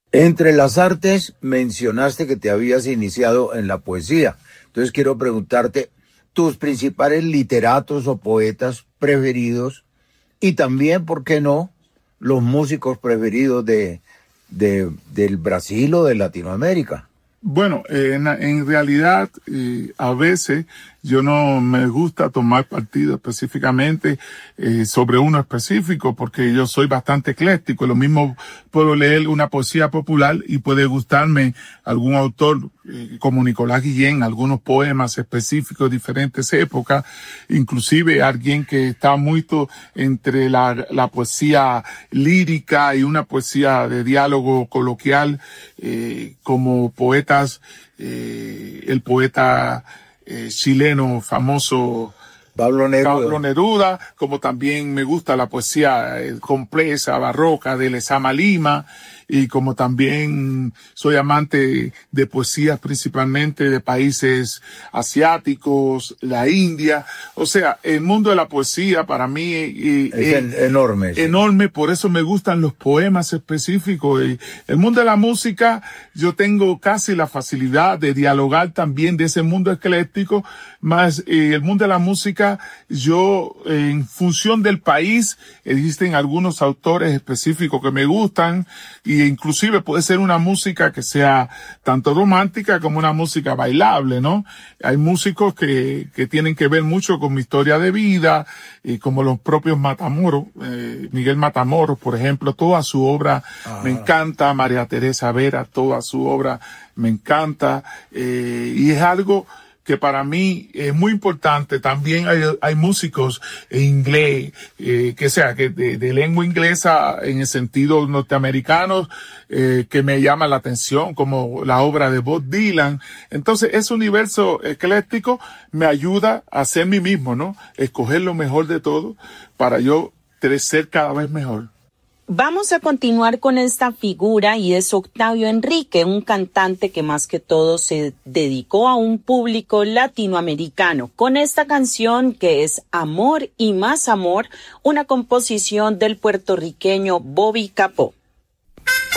Entre las artes mencionaste que te habías iniciado en la poesía. Entonces quiero preguntarte tus principales literatos o poetas preferidos y también, ¿por qué no?, los músicos preferidos del Brasil o de Latinoamérica. Bueno, en realidad, a veces yo no me gusta tomar partido específicamente sobre uno específico porque yo soy bastante ecléctico. Lo mismo puedo leer una poesía popular y puede gustarme algún autor como Nicolás Guillén, algunos poemas específicos de diferentes épocas, inclusive alguien que está mucho entre la poesía lírica y una poesía de diálogo coloquial, como poetas, el poeta chileno famoso Pablo Neruda, como también me gusta la poesía compleja, barroca de Lezama Lima, y como también soy amante de poesías principalmente de países asiáticos, la India. O sea, el mundo de la poesía para mí es enorme. Sí. Enorme, por eso me gustan los poemas específicos. Y el mundo de la música, yo tengo casi la facilidad de dialogar también de ese mundo ecléctico, más el mundo de la música, yo en función del país, existen algunos autores específicos que me gustan, y inclusive puede ser una música que sea tanto romántica como una música bailable, ¿no? Hay músicos que tienen que ver mucho con mi historia de vida, como los propios Matamoros, Miguel Matamoros, por ejemplo, toda su obra me encanta, María Teresa Vera, toda su obra me encanta, y es algo que para mí es muy importante. También hay músicos en inglés, que de lengua inglesa en el sentido norteamericano, que me llama la atención, como la obra de Bob Dylan. Entonces, ese universo ecléctico me ayuda a ser mí mismo, ¿no? Escoger lo mejor de todo para yo crecer cada vez mejor. Vamos a continuar con esta figura y es Octavio Enrique, un cantante que más que todo se dedicó a un público latinoamericano con esta canción que es Amor y Más Amor, una composición del puertorriqueño Bobby Capó.